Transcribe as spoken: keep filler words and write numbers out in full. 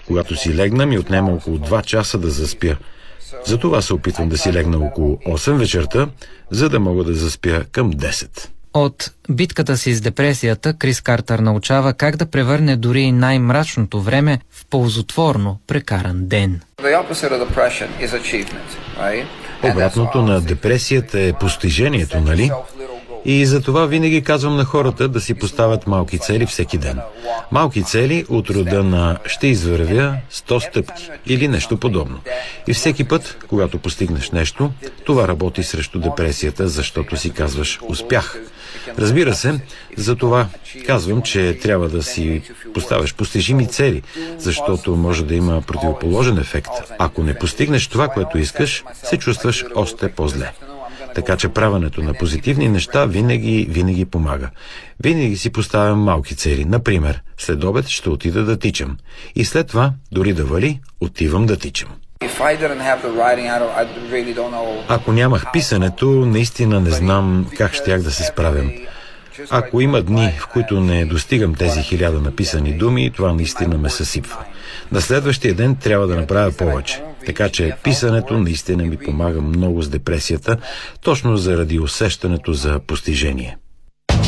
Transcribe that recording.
Когато си легна, ми отнема около два часа да заспя. Затова се опитвам да си легна около осем вечерта, за да мога да заспя към десет. От битката си с депресията, Крис Картър научава как да превърне дори и най-мрачното време в ползотворно прекаран ден. Обратното на депресията е постижението, нали? И затова винаги казвам на хората да си поставят малки цели всеки ден. Малки цели от рода на «ще извървя сто стъпки» или нещо подобно. И всеки път, когато постигнеш нещо, това работи срещу депресията, защото си казваш «успях». Разбира се, за това казвам, че трябва да си поставяш постижими цели, защото може да има противоположен ефект. Ако не постигнеш това, което искаш, се чувстваш още по-зле. Така че правенето на позитивни неща винаги, винаги помага. Винаги си поставям малки цели. Например, след обед ще отида да тичам. И след това, дори да вали, отивам да тичам. Ако нямах писането, наистина не знам как щях да се справям. Ако има дни, в които не достигам тези хиляда написани думи, това наистина ме съсипва. На следващия ден трябва да направя повече. Така че писането наистина ми помага много с депресията, точно заради усещането за постижение.